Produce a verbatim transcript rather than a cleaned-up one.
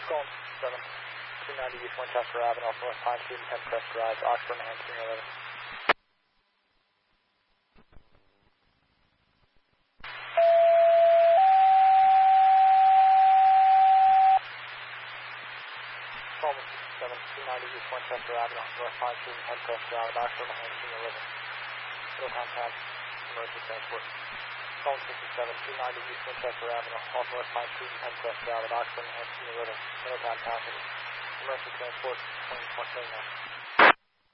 Golden seven, two ninety East Winchester Avenue, off North Pine Street and Pencrest Drive, Oxford, Hampton, eleven. Golden seven, two ninety East Winchester Avenue, off North Pine Street and Pencrest Drive, Oxford, Hampton, eleven. Middletown Pass, Commercial Transport. Golden sixty-seven, two ninety East Winchester Avenue, off North Pine Street and Pencrest Drive, Oxford, Hampton, eleven. Middletown Passenger, Commercial Transport, twenty twenty-nine.